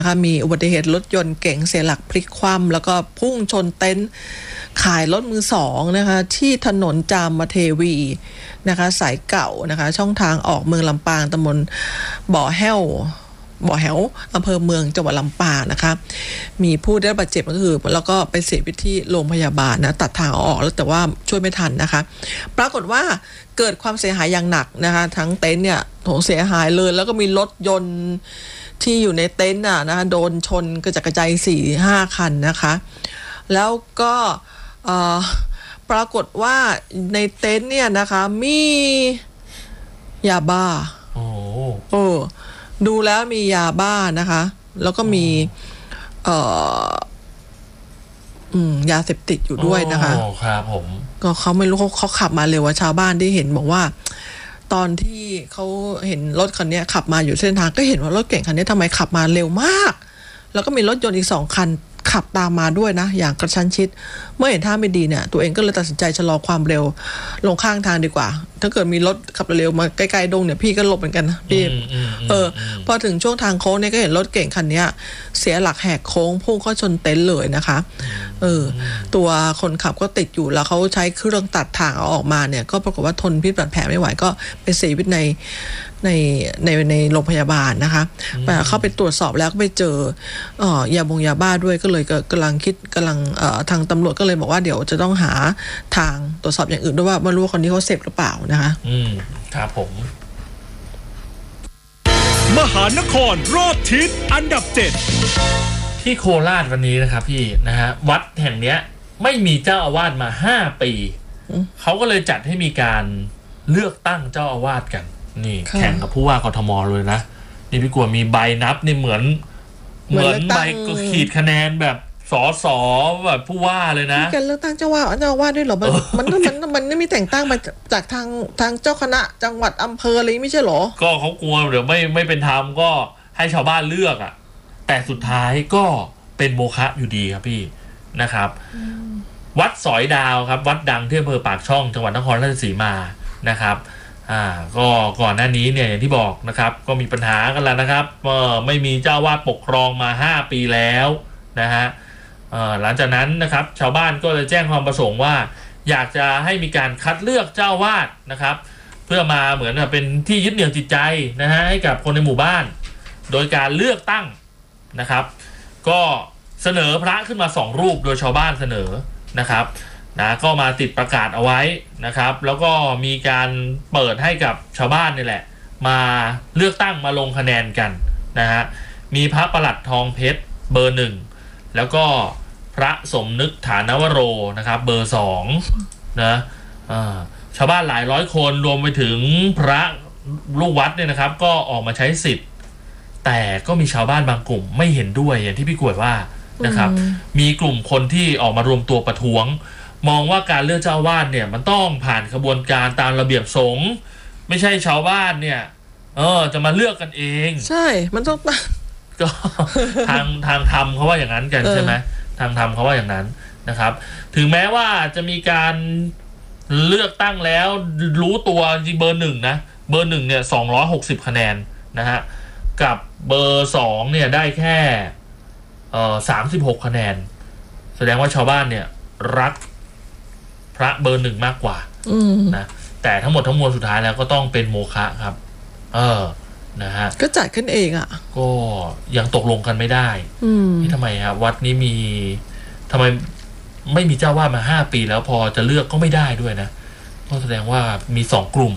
มีอุบัติเหตุรถยนต์เก๋งเสียหลักพลิกคว่ำแล้วก็พุ่งชนเต็นท์ขายรถมือสองนะคะที่ถนนจามเทวีนะคะสายเก่านะคะช่องทางออกเมืองลำปางตำบลบ่อแห้วอำเภอเมืองจังหวัดลำปางนะคะมีผู้ได้รับบาดเจ็บก็คือแล้วก็ไปเสียชีวิตที่โรงพยาบาลนะตัดทางออกแล้วแต่ว่าช่วยไม่ทันนะคะปรากฏว่าเกิดความเสียหายอย่างหนักนะคะทั้งเต็นท์เนี่ยโถเสียหายเลยแล้วก็มีรถยนต์ที่อยู่ในเต็นท์นะคะโดนชนกระจัดกระจาย 4-5 คันนะคะแล้วก็ปรากฏว่าในเต็นท์เนี่ยนะคะมียาบ้าดูแล้วมียาบ้านะคะแล้วก็มียาเสพติดอยู่ด้วยนะคะครับผมก็เขาไม่รู้เขาขับมาเร็วว่าชาวบ้านได้เห็นบอกว่าตอนที่เขาเห็นรถคันนี้ขับมาอยู่เส้นทางก็เห็นว่ารถเก่งคันนี้ทำไมขับมาเร็วมากแล้วก็มีรถยนต์อีก2 คันขับตามมาด้วยนะอย่างกระชั้นชิดเมื่อเห็นท่าไม่ดีเนี่ยตัวเองก็เลยตัดสินใจชะลอความเร็วลงข้างทางดีกว่าถ้าเกิดมีรถขับเร็วมาใกล้ๆดงเนี่ยพี่ก็หลบเหมือนกันนะพี่พอถึงช่วงทางโค้งเนี่ยก็เห็นรถเก่งคันนี้เสียหลักแหกโค้งพุ่งเข้าชนเต็นท์เลยนะคะตัวคนขับก็ติดอยู่แล้วเขาใช้เครื่องตัดถ่างเอาออกมาเนี่ยก็ปรากฏว่าทนพิษบาดแผลไม่ไหวก็ไปเสียชีวิตในโรงพยาบาลนะคะเข้าไปตรวจสอบแล้วก็ไปเจอยาบ้าด้วยก็เลยกำลังทางตำรวจก็เลยบอกว่าเดี๋ยวจะต้องหาทางตรวจสอบอย่างอื่นด้วยว่าไม่รู้ว่าคนนี้เขาเสพหรือเปล่านะคะครับผมมหานครรอบทิศอันดับ7 ที่โคราชวันนี้นะครับพี่นะฮะวัดแห่งเนี้ยไม่มีเจ้าอาวาสมา5 ปีเขาก็เลยจัดให้มีการเลือกตั้งเจ้าอาวาสกันนี่แข่งกับผู้ว่ากทมเลยนะนี่พี่กลัวมีใบนับนี่เหมือนใบก็ขีดคะแนนแบบสสแบบผู้ว่าเลยนะการเลือกตั้งเจ้าอาวาสด้วยเหรอมันไม่มีแต่งตั้งมาจากทางเจ้าคณะจังหวัดอำเภออะไรไม่ใช่เหรอก็เขากลัวเดี๋ยวไม่เป็นธรรมก็ให้ชาวบ้านเลือกแต่สุดท้ายก็เป็นโมฆะอยู่ดีครับพี่นะครับวัดสอยดาวครับวัดดังที่อำเภอปากช่องจังหวัดนครราชสีมานะครับก็ก่อนหน้านี้เนี่ยอย่างที่บอกนะครับก็มีปัญหากันแล้วนะครับไม่มีเจ้าวาดปกครองมา5 ปีแล้วนะฮะหลังจากนั้นนะครับชาวบ้านก็เลยแจ้งความประสงค์ว่าอยากจะให้มีการคัดเลือกเจ้าวาดนะครับเพื่อมาเหมือนเป็นที่ยึดเหนี่ยวจิตใจนะฮะให้กับคนในหมู่บ้านโดยการเลือกตั้งนะครับก็เสนอพระขึ้นมา2 รูปโดยชาวบ้านเสนอนะครับก็มาติดประกาศเอาไว้นะครับแล้วก็มีการเปิดให้กับชาวบ้านนี่แหละมาเลือกตั้งมาลงคะแนนกันนะฮะมีพระประหลัดทองเพชรเบอร์ 1แล้วก็พระสมนึกฐานวโรนะครับเบอร์ 2นะชาวบ้านหลายร้อยคนรวมไปถึงพระลูกวัดเนี่ยนะครับก็ออกมาใช้สิทธิ์แต่ก็มีชาวบ้านบางกลุ่มไม่เห็นด้วยอย่างที่พี่กวดว่านะครับมีกลุ่มคนที่ออกมารวมตัวประท้วงมองว่าการเลือกเจ้าอาวาสเนี่ยมันต้องผ่านกระบวนการตามระเบียบสงฆ์ไม่ใช่ชาวบ้านเนี่ยจะมาเลือกกันเองใช่มันต้องก็ทางธรรมเขาว่าอย่างนั้นกันใช่ไหมทางธรรมเขาว่าอย่างนั้นนะครับถึงแม้ว่าจะมีการเลือกตั้งแล้วรู้ตัวจริงเบอร์ 1นะเบอร์ 1เนี่ย260 คะแนนนะฮะกับเบอร์ 2เนี่ยได้แค่36 คะแนนแสดงว่าชาวบ้านเนี่ยรักพระเบอร์ 1มากกว่านะแต่ทั้งหมดทั้งมวลสุดท้ายแล้วก็ต้องเป็นโมฆะครับนะฮะก็จัดขึ้นเองก็ยังตกลงกันไม่ได้นี่ทำไมครับวัดนี้มีทำไมไม่มีเจ้าวาดมา5 ปีแล้วพอจะเลือกก็ไม่ได้ด้วยนะก็แสดงว่ามี2 กลุ่ม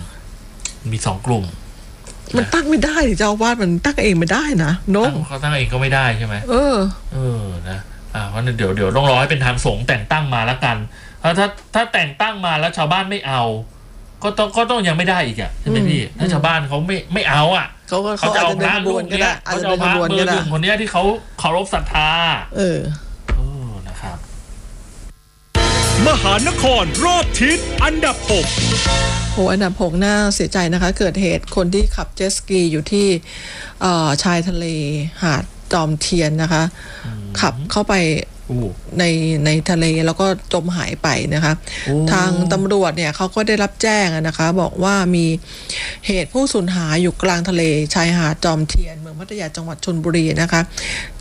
มันตั้งไม่ได้เจ้าวาดมันตั้งเองไม่ได้นะเขาตั้งเองก็ไม่ได้ใช่ไหมนะเพราะเดี๋ยวต้องรอให้เป็นทางสงฆ์แต่งตั้งมาแล้วกันถ้าแต่งตั้งมาแล้วชาวบ้านไม่เอาก็ต้องยังไม่ได้อีกใช่ไหมพี่ถ้าชาวบ้านเขาไม่เอาเขาจะเอาพระรูปนี้เขาจะเอาพระเบอร์ 1คนนี้ที่เขาเคารพศรัทธานะครับมหานครรอบทิศอันดับ6 อันดับ6น่าเสียใจนะคะเกิดเหตุคนที่ขับเจ็ตสกีอยู่ที่ชายทะเลหาดจอมเทียนนะคะขับเข้าไปในทะเลแล้วก็จมหายไปนะคะทางตำรวจเนี่ยเขาก็ได้รับแจ้งนะคะบอกว่ามีเหตุผู้สูญหายอยู่กลางทะเลชายหาดจอมเทียนเมืองพัทยาจังหวัดชลบุรีนะคะ